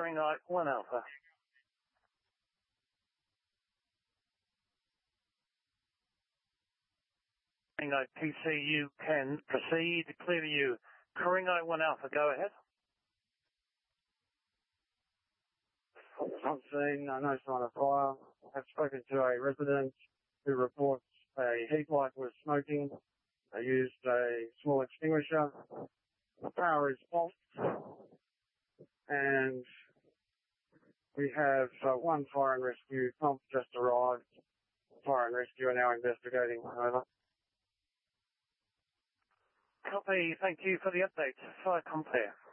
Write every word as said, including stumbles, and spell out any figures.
Coringa one Alpha. Coringa P C, you can proceed. Clear to you. Coringa one Alpha, go ahead. I've seen no sign of fire. I've spoken to a resident who reports a heat light was smoking. They used a small extinguisher. The power is off. And we have uh, one fire and rescue pump just arrived. Fire and rescue are now investigating. Over. Copy. Thank you for the update. Fire compare.